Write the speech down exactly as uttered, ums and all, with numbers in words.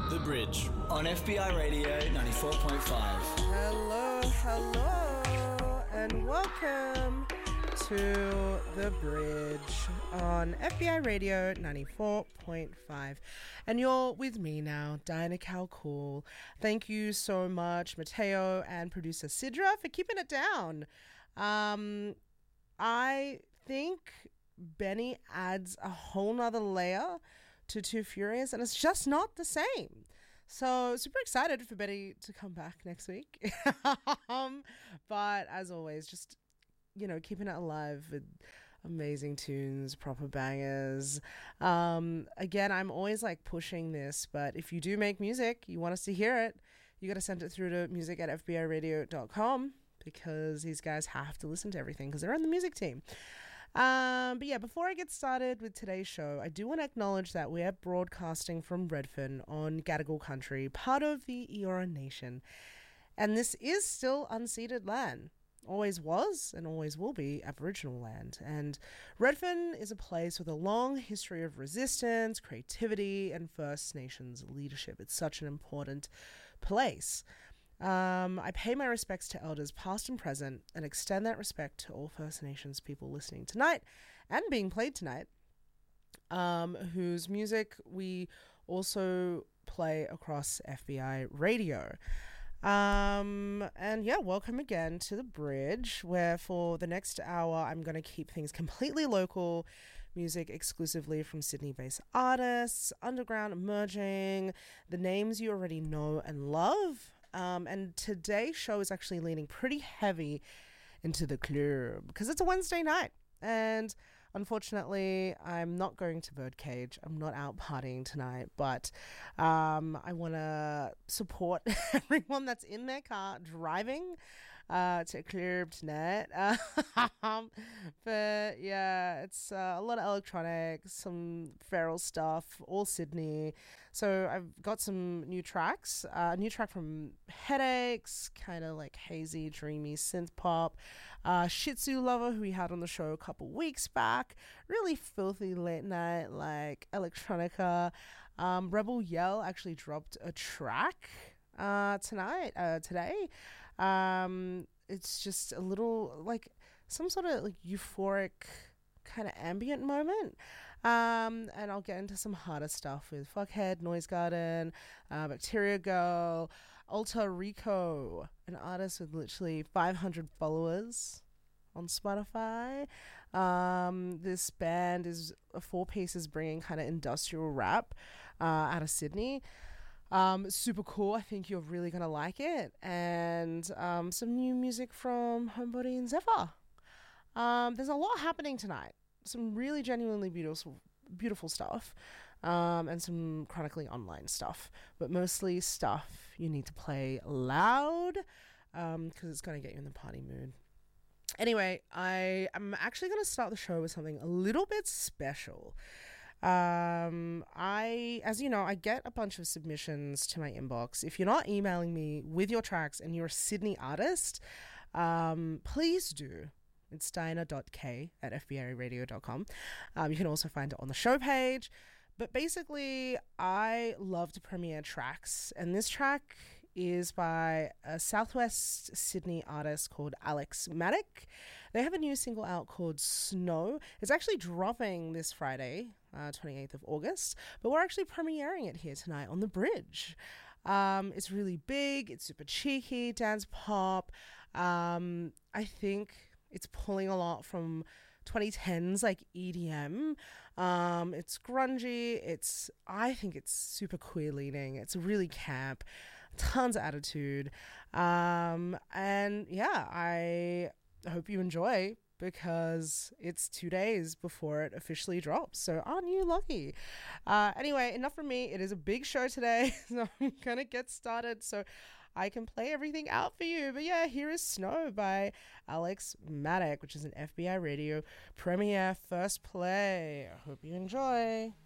The Bridge on F B I Radio ninety-four point five. Hello, hello, and welcome to The Bridge on F B I Radio ninety-four point five. And you're with me now, Diana Calcool. Thank you so much, Mateo and producer Sidra, for keeping it down. Um, I think Benny adds a whole nother layer to Too Furious, and it's just not the same. So super excited for Benny to come back next week. um, but as always, just, you know, keeping it alive with amazing tunes, proper bangers. Um, again, I'm always like pushing this, but if you do make music, you want us to hear it, you got to send it through to music at f b i radio dot com, because these guys have to listen to everything because they're on the music team. Um, but yeah, before I get started with today's show, I do want to acknowledge that we are broadcasting from Redfern on Gadigal country, part of the Eora Nation. And this is still unceded land. Always was and always will be Aboriginal land. And Redfern is a place with a long history of resistance, creativity, and First Nations leadership. It's such an important place. Um, I pay my respects to elders past and present and extend that respect to all First Nations people listening tonight and being played tonight, um, whose music we also play across F B I Radio. Um, and yeah, welcome again to The Bridge, where for the next hour I'm going to keep things completely local, music exclusively from Sydney-based artists, underground, emerging, the names you already know and love. Um, and today's show is actually leaning pretty heavy into the club because it's a Wednesday night. And unfortunately, I'm not going to Birdcage. I'm not out partying tonight, but um, I want to support everyone that's in their car driving uh, to a club tonight. Um, but yeah, it's uh, a lot of electronic, some feral stuff, all Sydney. So I've got some new tracks. Uh, a new track from Headaches, kind of like hazy, dreamy synth pop. Uh, Shih Tzu Lover, who we had on the show a couple weeks back. Really filthy late night, like electronica. Um, Rebel Yell actually dropped a track uh, tonight, uh, today. Um, it's just a little like some sort of like euphoric kind of ambient moment. Um, and I'll get into some harder stuff with Fuckhead, Noise Garden, uh, Bacteria Girl, Alter Rico, an artist with literally five hundred followers on Spotify. Um, this band is a four pieces bringing kind of industrial rap uh, out of Sydney. Um, super cool. I think you're really going to like it. And um, some new music from Homebody and Zephyr. Um, there's a lot happening tonight. Some really genuinely beautiful beautiful stuff. Um, and some chronically online stuff. But mostly stuff you need to play loud um, because it's going to get you in the party mood. Anyway, I am actually going to start the show with something a little bit special. Um, I, as you know, I get a bunch of submissions to my inbox. If you're not emailing me with your tracks and you're a Sydney artist, um, please do. It's diana dot k at f b i radio dot com. Um, you can also find it on the show page. But basically, I love to premiere tracks, and this track is by a Southwest Sydney artist called Alex Maddock. They have a new single out called Snow. It's actually dropping this Friday, uh, twenty-eighth of August, but we're actually premiering it here tonight on The Bridge. Um, it's really big, it's super cheeky, dance pop. Um, I think it's pulling a lot from twenty tens like E D M. Um, it's grungy. It's I think it's super queer leaning. It's really camp, tons of attitude. Um, and yeah, I hope you enjoy because it's two days before it officially drops. So aren't you lucky? Uh, anyway, enough from me. It is a big show today, so I'm gonna get started. So I can play everything out for you. But yeah, here is Snow by Alex Maddock, which is an F B I Radio premiere first play. I hope you enjoy.